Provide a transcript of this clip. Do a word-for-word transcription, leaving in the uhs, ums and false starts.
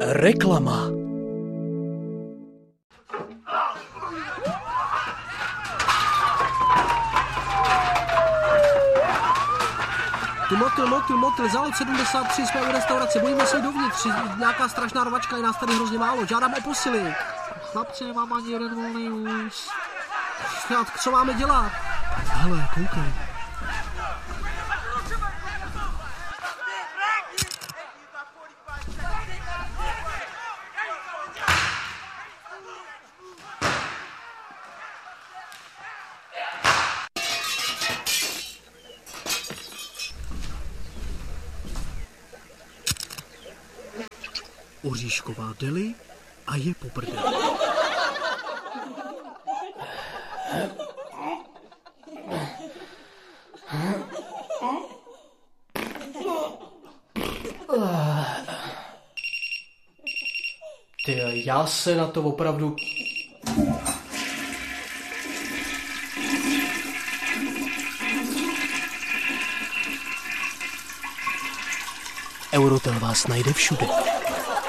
Reklama. Ty motil, motil, motil, zálod sedmdesát tři, jsme u restaurace, bojíme se dovnitř, nějaká strašná rvačka, je nás tady hrozně málo, žádám o posily. Chlapci, nemám ani jeden volný ús. Co máme dělat? Hele, koukej. Oříšková deli a je po prdeli. Ty, já se na to opravdu... Eurotel vás najde všude.